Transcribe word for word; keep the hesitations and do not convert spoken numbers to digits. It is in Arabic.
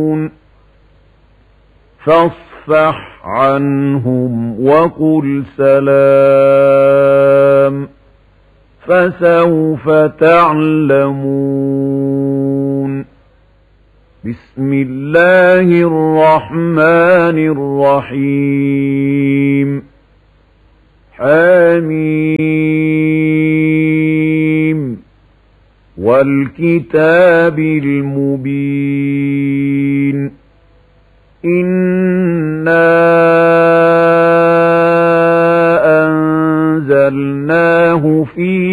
فاصفح عنهم وقل سلام فسوف تعلمون. بسم الله الرحمن الرحيم. حميم والكتاب المبين.